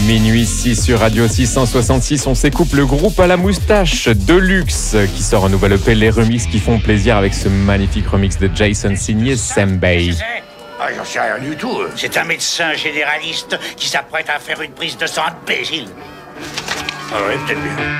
Minuit 6 sur Radio 666, on s'écoupe le groupe à la moustache Deluxe qui sort un nouvel EP, les remixes qui font plaisir avec ce magnifique remix de Jason signé Sembey. J'en sais rien du tout. C'est un médecin généraliste qui s'apprête à faire une prise de sang imbécile. Ah ouais, peut-être bien.